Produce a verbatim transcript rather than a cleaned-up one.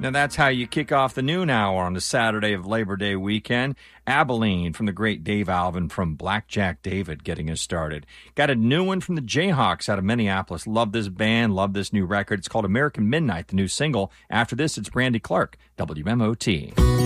Now that's how you kick off the noon hour on the Saturday of Labor Day weekend. Abilene from the great Dave Alvin from Blackjack David getting us started. Got a new one from the Jayhawks out of Minneapolis. Love this band, love this new record. It's called American Midnight, the new single. After this, it's Brandy Clark, W M O T.